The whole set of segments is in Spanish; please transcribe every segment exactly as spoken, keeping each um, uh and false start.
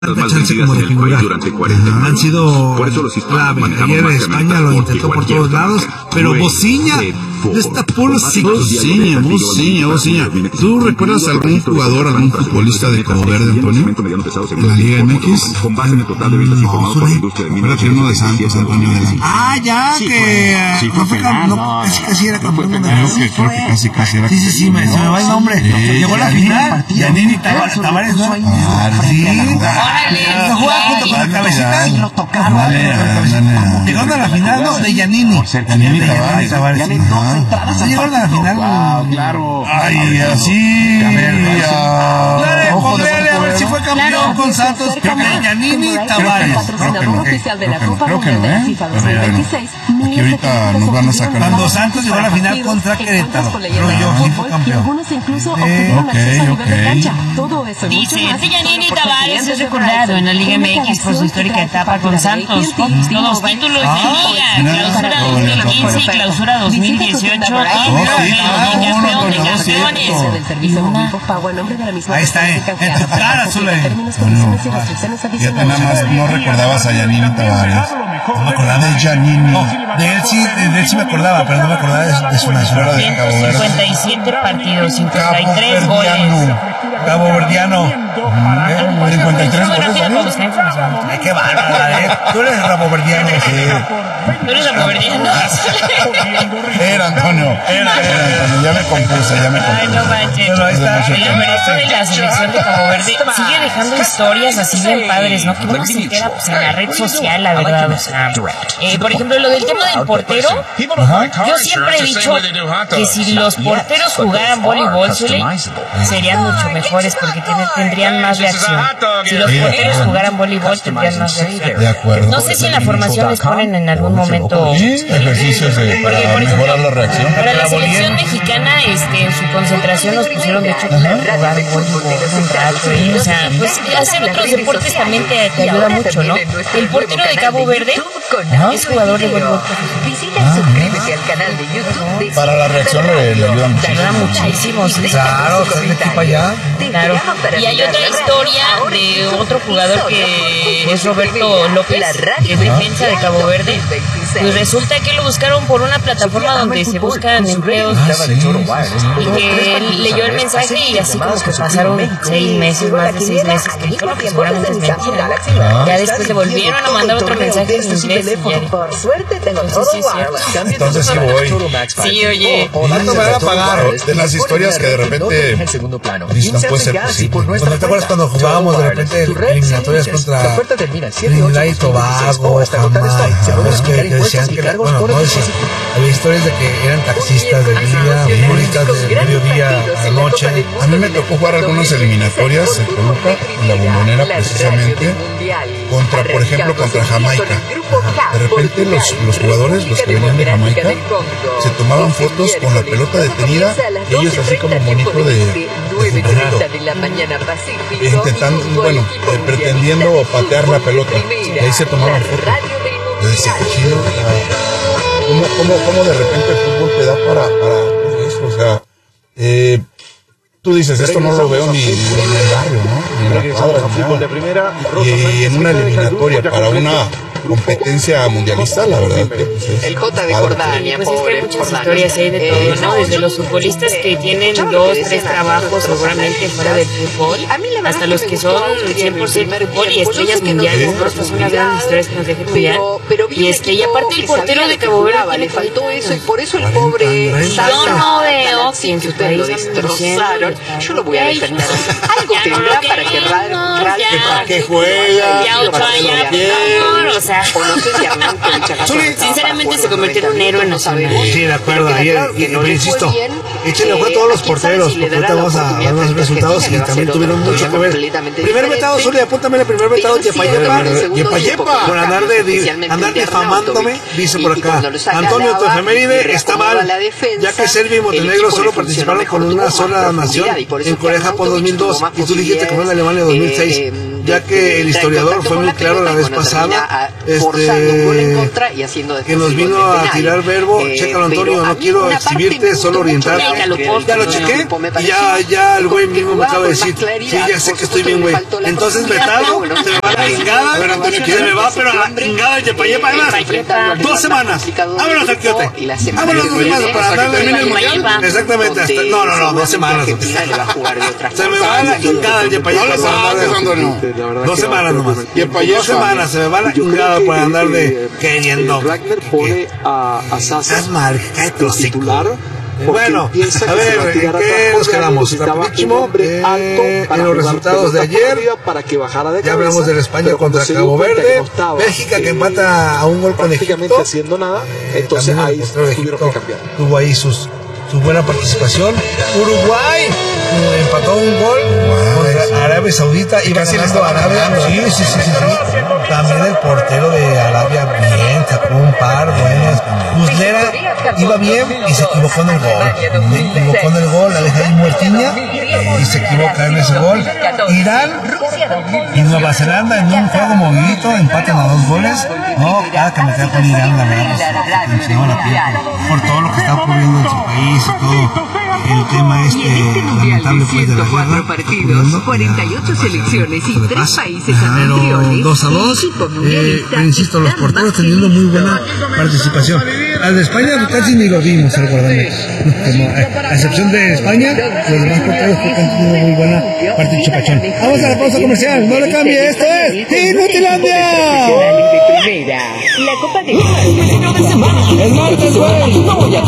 más vencidas en el país durante cuarenta años. Han sido por eso los hispanos ayer de España lo intentó por todos lados, pero Bociña destapó los ciclos. Bociña, Bociña, Bociña. ¿Tú recuerdas algún jugador, algún futbolista de Cabo Verde, Antonio? ¿En la Liga M X? Con base en el total de ventas informado por la industria de Acuérdate uno de Santos, Antonio de la... Ah, ya, que sí, no fue fue cam- no, casi casi era campeón. Creo que, creo que casi, casi era... Sí, sí, sí, me, se me va el nombre. Llegó a la final, Yanini Tavares, ¿no? Sí, se juega junto con la cabecita y lo tocaba. Llegaron a la final, ¿no? De Yanini. Yanini Tavares. Llegaron a la final. Claro. Ay, así. A ver, Dale, ojo de ponle, a ver si fue campeón Claro, con Santos. creo que De Yanini correcto, Tavares. patrocinador oficial de la Copa creo que Mundial no, de la ¿eh? FIFA Pero ya no. dos mil veintiséis. Aquí ahorita nos van a sacar. Cuando Santos llegó a la final contra Querétaro, pero yo sí fue Y campeón. algunos incluso Sí, obtuvieron ok, acceso a nivel ok. de cancha. Todo eso y mucho Dice, más. Yanini Por Tavares clientes es de recordado en la Liga Verizon. M X por su histórica etapa con Santos. Conquistó dos títulos de Liga, clausura dos mil quince y clausura dos mil dieciocho. Y campeón de campeones. Del servicio de Grupo Pago en nombre de la misma Ahí está, eh, en tu cara, Zule. Términos, condiciones y restricciones Fíjate, nada adicionales. más no recordabas a Yanini Tavares. No me acordaba de Yanini. De él sí, de él sí me acordaba, pero no me acordaba de, de su nacionalidad. ciento cincuenta y siete partidos, cincuenta y tres goles. Cabo Verdiano. cincuenta y tres No, goles, no, ¿no? para buscar información. Ay, qué bárbara, ¿eh? Tú eres Cabo Verdiano. ¿Tú eres raboverdiano? Era Antonio. Era, era Antonio. Ya me compuse, ya me Ay, no compuse. manches. Pero ahí está. Oye, pero esto de la selección de Cabo Verde sigue dejando historias así bien padres, ¿no? Que uno se entera pues, en la red social, la verdad. O sea, eh, por ejemplo, lo del tema del portero, yo siempre he dicho que si los porteros jugaran voleibol, Zule, serían mucho mejores porque ten- tendrían más reacción. Si los porteros jugaran voleibol, tendrían más reacción. De acuerdo. No sé si en la formación les ponen en algún momento Sí, ejercicios de, porque, para por mejorar ejemplo, la reacción. para la selección mexicana, este, en su concentración nos pusieron de hecho a jugar voleibol un rato, y, o sea, pues hacer otros deportes también te, te ayuda mucho, ¿no? El portero de Cabo Verde es jugador de voleibol profesional. Visita y suscríbete al canal de YouTube de Para la reacción le, le ayuda Te ayuda muchísimo. muchísimo, sí. Claro, con el equipo allá. Claro. Y hay otra historia de otro jugador que es Roberto López, que es defensa de Cabo Verde. Pues resulta que lo buscaron por una plataforma donde se buscan empleos y que él leyó el mensaje y así como que pasaron seis meses, más de seis meses, que dijo, no, pues seguramente es mentira. Ya después le volvieron a mandar otro mensaje en inglés y ya. Por suerte tengo todo Sí, sí, sí. Entonces sí voy. Sí, oye. ¿Cuánto me van a pagar? De las historias que de repente dices, no puede ser posible. ¿No te acuerdas cuando jugábamos de repente eliminatorias contra Trinidad y Tobago, Jamaica? Es que, que decían que, la- bueno, no decían, había historias de que eran taxistas de día, músicas de mediodía a la noche. A mí me tocó jugar algunas eliminatorias en Toluca, en la Bombonera precisamente, contra, por ejemplo, contra Jamaica. De repente los, los jugadores, los que venían de Jamaica, se tomaban fotos con la pelota detenida, ellos así como monito de, de futbolito, intentando, bueno, eh, pretendiendo patear la pelota, y ahí se tomaban fotos. Yo decía, qué chido, ¿cómo, cómo, cómo de repente el fútbol te da para, para eso? O sea, eh, tú dices, esto no lo veo ni, ni en el barrio, ¿no? Ni en la cuadra, ni nada. Y en una eliminatoria para una competencia mundialista, la verdad que pues, es El J de padre. Jordania, Pues es que hay pobre muchas Jordania. historias ahí de todo, ¿no? Desde los futbolistas que tienen dos, tres trabajos seguramente fuera del fútbol, hasta los que son cien por ciento fútbol y estrellas mundiales, ¿no? Estas son las grandes historias que nos deja estudiar. Y este, y aparte el portero de Cabo Verde le tiene faltó cuarenta eso y años. por eso el pobre Yo no veo que en su ustedes lo país destrozaron. Yo lo voy a defender. Algo Ya no tendrá lo para que queremos, Ralph ya. ¿Para qué juega? Ya ocho ¿Para qué años, lo quiere? no, o sea, o no sé si Arnautovic acaso Zuli, estaba sinceramente para se convirtió en un héroe no nacional. sabemos. Sí, de acuerdo, Pero ayer, claro que y- no pero le insisto, fue bien. échenle ojo a Eh, todos los quién sabe porteros, si le porque dará ahorita la vamos a oportunidad ver los frente a resultados y Argentina, también va a ser tuvieron otra mucho que historia ver. completamente Primer diferente. vetado, Zuli, apúntame el primer vetado de Pero sí, Payepa, en el segundo de tiempo, Payepa, por andar de, de especialmente andar el de difamándome, Arnautovic. dice Y- por y acá, cuando lo saca Antonio, Alaba tu y efeméride está reacomoda mal, la defensa, ya que Serbia y el Montenegro equipo solo le funcionó participaron mejor, con tuvo una más sola nación profundidad y por eso en Corea-Japón Arnautovic dos mil dos, tuvo más y tú dijiste que fue en Alemania dos mil seis. posibilidades, eh, ya que el historiador fue muy claro la vez pasada, este, que nos vino a tirar verbo. Chécalo, Antonio, no quiero exhibirte, solo orientarte. Ya lo chequé y ya, ya el güey mismo me acaba de decir, sí, ya sé que estoy bien, güey. Entonces, vetado, se me va la chingada, se me va, pero a la chingada el yepa yepa, además, dos semanas. Vámonos al Quiote. Vámonos dos semanas para darle el mundial. Exactamente, hasta, no, no, no, dos semanas. Se me va la chingada el yepa yepa. Dos semanas nomás. Dos semanas se me va la chingada por andar de queriendo. Haz mal, cállate los titular. Bueno, a ver, ¿en qué nos quedamos? Rapidísimo, eh, en los resultados de ayer, ya hablamos de la España contra Cabo Verde, Bélgica que empata a un gol con Egipto, haciendo nada, entonces ahí Egipto tuvo ahí sus, su buena participación. Uruguay eh, empató un gol contra Arabia Saudita y casi ganando a Arabia. Sí, sí, sí, sí, sí. También el portero de Arabia bien, sacó un par buenas. Muslera iba bien y se equivocó en el gol. Se equivocó en el gol, la deja ahí muertiña y se equivoca en ese gol. Irán y Nueva Zelanda en un juego movidito empatan a dos goles. No, cada que me queda con Irán, la verdad, pues, me enseñó la piel por todo lo que está ocurriendo en su país y todo. El tema este lamentable pues de la guerra partidos, cuarenta y ocho selecciones y tres países anfitriones. dos a dos, eh, insisto, los porteros teniendo muy buena participación. Al de España casi ni lo vimos el guardameta, como a excepción de España, los demás porteros que han tenido muy buena participación. Vamos a la pausa comercial, no le cambie, esto es Inutilandia. La Copa de el martes, güey.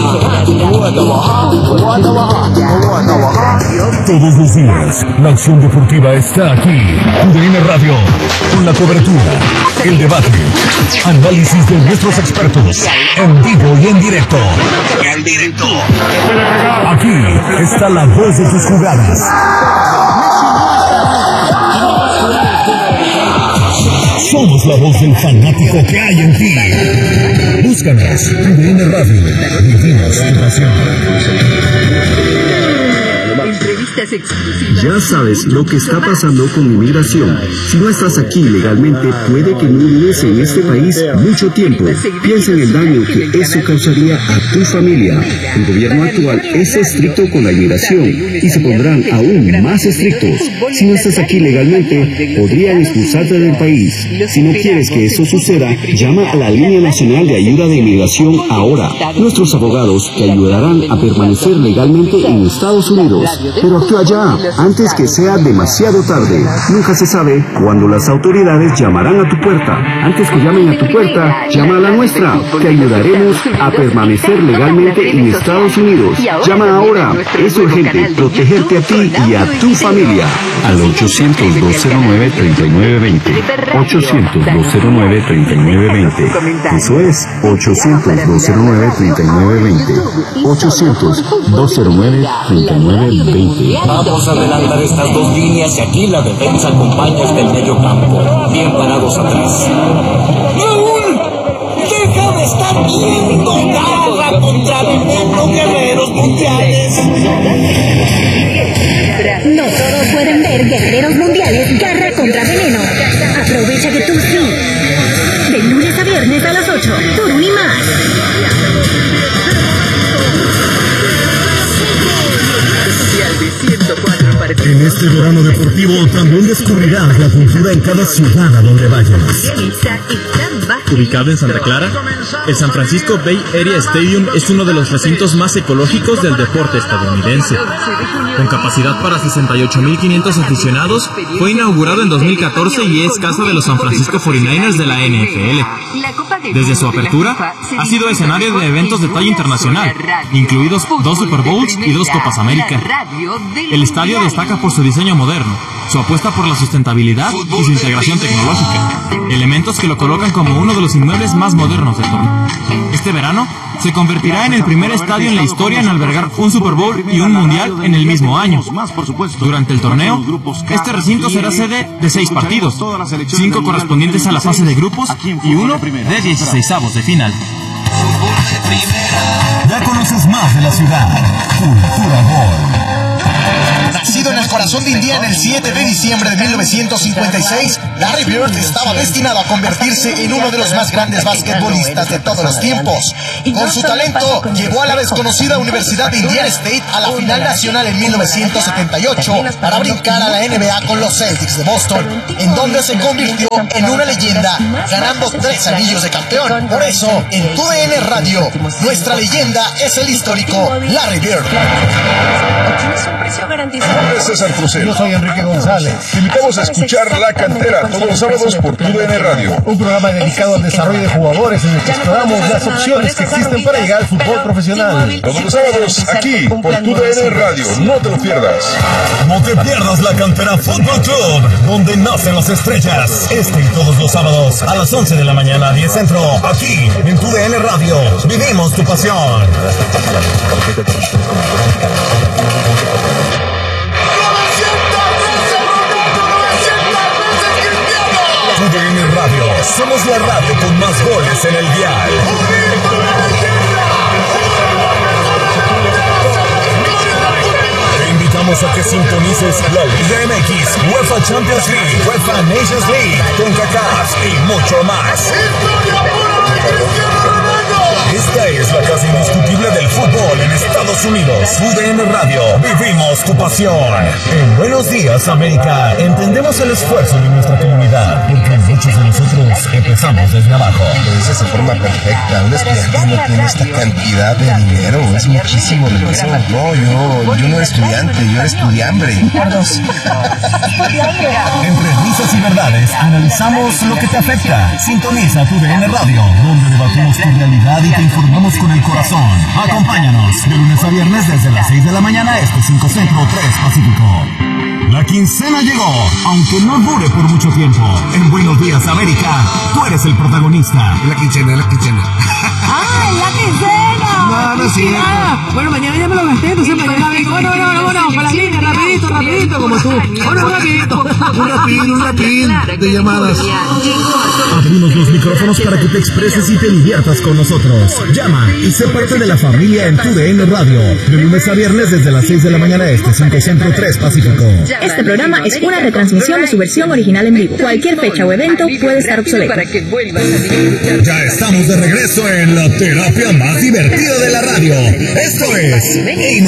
Todos los días, la acción deportiva está aquí. U D N Radio, con la cobertura, el debate, análisis de nuestros expertos, en vivo y en directo. En directo. Aquí está la voz de tus jugadas. Somos la voz del fanático que hay en ti. Búscanos, U D N Radio, vivimos tu pasión. Ya sabes lo que está pasando con inmigración. Si no estás aquí legalmente, puede que no vives en este país mucho tiempo. Piensa en el daño que eso causaría a tu familia. El gobierno actual es estricto con la inmigración y se pondrán aún más estrictos. Si no estás aquí legalmente, podrían expulsarte del país. Si no quieres que eso suceda, llama a la Línea Nacional de Ayuda de Inmigración ahora. Nuestros abogados te ayudarán a permanecer legalmente en Estados Unidos. Pero actúa ya, antes que sea demasiado tarde. Nunca se sabe cuándo las autoridades llamarán a tu puerta. Antes que llamen a tu puerta, llama a la nuestra. Te ayudaremos a permanecer legalmente en Estados Unidos. Llama ahora. Es urgente protegerte a ti y a tu familia. Al ochocientos, dos cero nueve, treinta y nueve veinte. ochocientos, dos cero nueve, treinta y nueve veinte. Eso es ochocientos, dos cero nueve, treinta y nueve veinte. ochocientos, dos cero nueve, treinta y nueve veinte. Vamos a adelantar estas dos líneas y aquí la defensa acompaña hasta el medio campo. Bien parados atrás. ¡Raúl! ¡Deja de estar viendo! ¡Garra contra Veneno, guerreros mundiales! No todos pueden ver Guerreros Mundiales, Garra contra Veneno. Aprovecha que tú sí. De lunes a viernes a las ocho, por Unimás. En este verano deportivo también descubrirás la cultura en cada ciudad a donde vayas. Ubicado en Santa Clara, el San Francisco Bay Area Stadium es uno de los recintos más ecológicos del deporte estadounidense. Con capacidad para sesenta y ocho mil quinientos aficionados, fue inaugurado en dos mil catorce y es casa de los San Francisco cuarenta y nueve ers de la N F L. Desde su apertura, ha sido escenario de eventos de talla internacional, incluidos dos Super Bowls y dos Copas América. El estadio destaca por su diseño moderno, su apuesta por la sustentabilidad y su integración tecnológica, elementos que lo colocan como uno de los inmuebles más modernos del torneo. Este verano se convertirá en el primer estadio en la historia en albergar un Super Bowl y un Mundial en el mismo año. Durante el torneo, este recinto será sede de seis partidos, cinco correspondientes a la fase de grupos y uno de dieciseisavos de final. Ya conoces más de la ciudad. Cultura Gol. Nacido en el corazón de Indiana el siete de diciembre de mil novecientos cincuenta y seis, Larry Bird estaba destinado a convertirse en uno de los más grandes basquetbolistas de todos los tiempos. Con su talento, llevó a la desconocida Universidad de Indiana State a la final nacional en mil novecientos setenta y ocho para brincar a la N B A con los Celtics de Boston, en donde se convirtió en una leyenda, ganando tres anillos de campeón. Por eso, en Tu D N Radio, nuestra leyenda es el histórico Larry Bird. Es César Crucero. Yo soy Enrique González. Te invitamos a escuchar La Cantera todos los sábados por Tu D N Radio. Un programa dedicado al desarrollo de jugadores en el que exploramos las opciones que existen para llegar al fútbol profesional. Todos los sábados aquí por Tu D N Radio. No te lo pierdas. No te pierdas La Cantera Fútbol Club, donde nacen las estrellas. Este y todos los sábados a las once de la mañana, diez centro. Aquí en Tu D N Radio. Vivimos tu pasión. Tu D N Radio. Somos la radio con más goles en el dial. Te invitamos a que sintonices la Liga M X, UEFA Champions League, UEFA Nations League, CONCACAF y mucho más. Esta es la casa indiscutible del fútbol en Estados Unidos. U D N Radio, vivimos tu pasión. En Buenos Días, América, entendemos el esfuerzo de nuestra comunidad, porque muchos de nosotros empezamos desde abajo. Lo dices de forma perfecta. Un estudiante no tiene esta cantidad de dinero, es muchísimo dinero. No, yo, yo no era estudiante, yo era estudiambre. Entre risas y verdades, analizamos lo que te afecta. Sintoniza Tu D N Radio, donde debatimos tu realidad y te informamos con el corazón. Acompáñanos de lunes a viernes desde las seis de la mañana, este cinco Centro, tres Pacífico. La quincena llegó, aunque no dure por mucho tiempo. En Buenos Días, América, tú eres el protagonista. La quincena, la quincena. ¡Ay, la quincena! No, no es cierto. Bueno, mañana ya me lo gasté, entonces mañana vengo. Bueno, bueno, bueno, bueno, para mí, rapidito, rapidito, como tú. Bueno, rapidito. Un rapidín, un rapidín de llamadas. Abrimos los micrófonos para que te expreses y te diviertas con nosotros. Llama y sé parte de la familia en Tu D N Radio. De lunes a viernes desde las seis de la mañana, este cinco Centro, tres Pacífico. Este programa es una retransmisión de su versión original en vivo. Cualquier fecha o evento puede estar obsoleto. Ya estamos de regreso en la terapia más divertida de la radio. Esto es